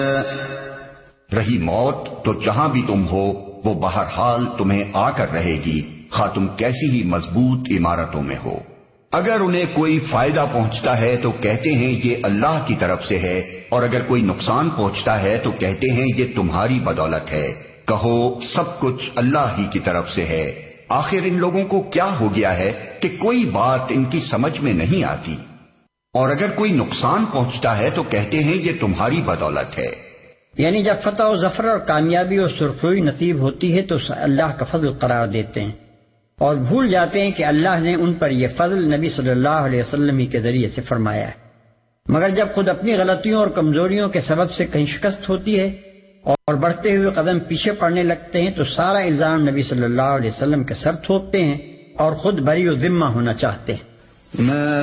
رہی موت تو جہاں بھی تم ہو وہ بہرحال تمہیں آ کر رہے گی، خواہ تم کیسی ہی مضبوط عمارتوں میں ہو۔ اگر انہیں کوئی فائدہ پہنچتا ہے تو کہتے ہیں یہ اللہ کی طرف سے ہے، اور اگر کوئی نقصان پہنچتا ہے تو کہتے ہیں یہ تمہاری بدولت ہے۔ کہو سب کچھ اللہ ہی کی طرف سے ہے۔ آخر ان لوگوں کو کیا ہو گیا ہے کہ کوئی بات ان کی سمجھ میں نہیں آتی، اور اگر کوئی نقصان پہنچتا ہے تو کہتے ہیں یہ تمہاری بدولت ہے۔ یعنی جب فتح و ظفر اور کامیابی اور سرخروئی نصیب ہوتی ہے تو اللہ کا فضل قرار دیتے ہیں، اور بھول جاتے ہیں کہ اللہ نے ان پر یہ فضل نبی صلی اللہ علیہ وسلم ہی کے ذریعے سے فرمایا ہے۔ مگر جب خود اپنی غلطیوں اور کمزوریوں کے سبب سے کہیں شکست ہوتی ہے اور بڑھتے ہوئے قدم پیچھے پڑنے لگتے ہیں تو سارا الزام نبی صلی اللہ علیہ وسلم کے سر تھوپتے ہیں اور خود بری و ذمہ ہونا چاہتے ہیں۔ ما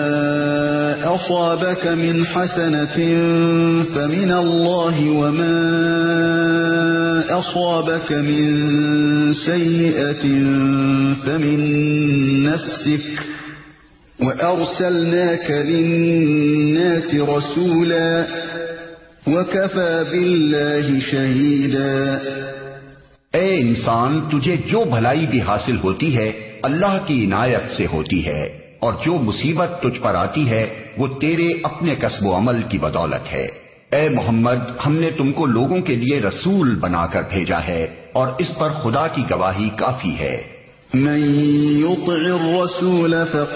أصابك من حسنة فمن الله وما أصابك من سيئة فمن نفسك وأرسلناك للناس رسولا وكفى بالله شهيدا۔ اے انسان، تجھے جو بھلائی بھی حاصل ہوتی ہے اللہ کی عنایت سے ہوتی ہے، اور جو مصیبت تجھ پر آتی ہے وہ تیرے اپنے کسب و عمل کی بدولت ہے۔ اے محمد، ہم نے تم کو لوگوں کے لیے رسول بنا کر بھیجا ہے، اور اس پر خدا کی گواہی کافی ہے۔ من يطع الرسول